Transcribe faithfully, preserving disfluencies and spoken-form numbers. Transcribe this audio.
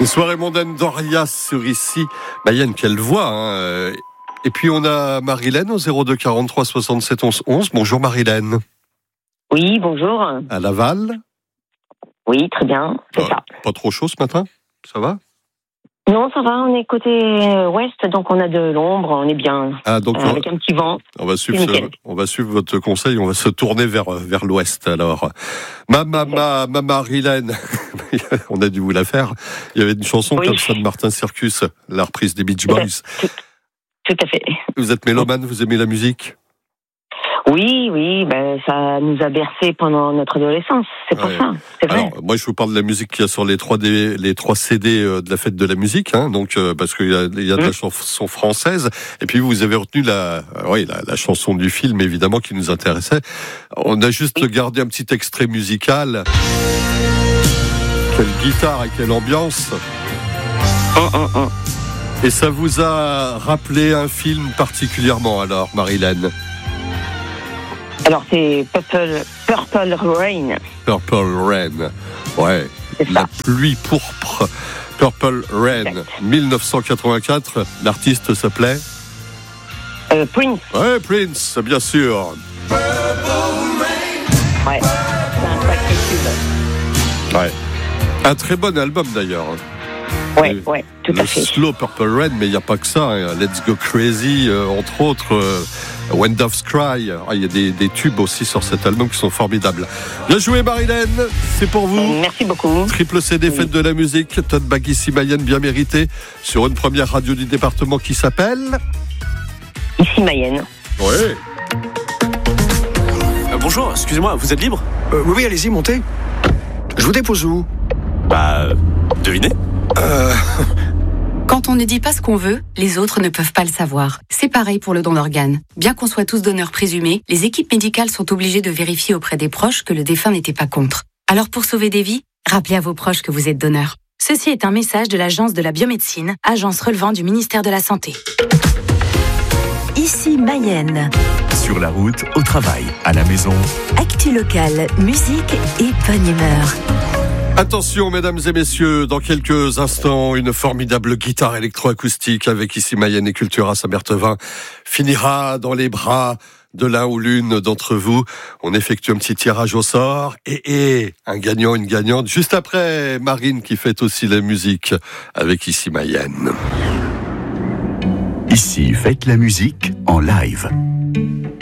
Une soirée mondaine d'Oria sur ici. Mayenne, quelle voix, hein. Et puis on a Marilène au zéro deux quarante-trois soixante-sept onze onze. Bonjour Marilène. Oui, bonjour. À Laval. Oui, très bien, c'est ah, ça. Pas trop chaud ce matin? Ça va? Non, ça va, on est côté ouest, donc on a de l'ombre, on est bien. Ah, donc euh, avec un petit vent. On va suivre, ce, on va suivre votre conseil, on va se tourner vers, vers l'ouest alors. Ma, ma, ma, ma Marilène, on a dû vous la faire. Il y avait une chanson oui. comme ça de Martin Circus, la reprise des Beach Boys. Tout, tout à fait. Vous êtes mélomane, vous aimez la musique? Oui, oui, ben, ça nous a bercé pendant notre adolescence, c'est pour ouais. ça, c'est vrai. Alors, moi, je vous parle de la musique qu'il y a sur les trois D, les trois C D de la fête de la musique, hein, donc euh, parce qu'il y a, il y a de mmh. la chanson française, et puis vous avez retenu la, oui, la, la chanson du film, évidemment, qui nous intéressait. On a juste oui. gardé un petit extrait musical. Quelle guitare et quelle ambiance. Oh, oh, oh. Et ça vous a rappelé un film particulièrement, alors, Marilène? Alors, c'est Purple, Purple Rain. Purple Rain, ouais. La pluie pourpre. Purple Rain, exact. dix-neuf cent quatre-vingt-quatre. L'artiste s'appelait euh, Prince. Ouais, Prince, bien sûr. Ouais, c'est un sacré tube. Ouais. Un très bon album, d'ailleurs. Ouais, Et ouais, tout à fait. Slow Purple Rain, mais il n'y a pas que ça. Hein. Let's Go Crazy, euh, entre autres. Euh, When Doves Cry. Ah, il y a des, des tubes aussi sur cet album qui sont formidables. Bien joué, Marilène. C'est pour vous. Merci beaucoup. Triple C D, oui. Fête de la musique. Tote bag ici, Mayenne, bien mérité. Sur une première radio du département qui s'appelle Ici Mayenne. Oui. Euh, bonjour, excusez-moi, vous êtes libre? euh, Oui, allez-y, montez. Je vous dépose où? Bah, devinez. Euh... Quand on ne dit pas ce qu'on veut, les autres ne peuvent pas le savoir. C'est pareil pour le don d'organes. Bien qu'on soit tous donneurs présumés, les équipes médicales sont obligées de vérifier auprès des proches que le défunt n'était pas contre. Alors pour sauver des vies, rappelez à vos proches que vous êtes donneur. Ceci est un message de l'Agence de la biomédecine, agence relevant du ministère de la Santé. Ici Mayenne. Sur la route, au travail, à la maison. Actu locale, musique et bonne humeur. Attention, mesdames et messieurs, dans quelques instants, une formidable guitare électroacoustique avec ici Mayenne et Cultura Saint-Berthevin finira dans les bras de l'un ou l'une d'entre vous. On effectue un petit tirage au sort et, et un gagnant, une gagnante. Juste après, Marine qui fait aussi la musique avec ici Mayenne. Ici, faites la musique en live.